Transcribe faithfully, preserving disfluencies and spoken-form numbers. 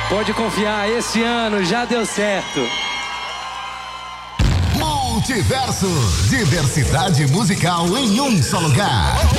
Pode confiar, esse ano já deu certo. Multiverso, diversidade musical em um só lugar.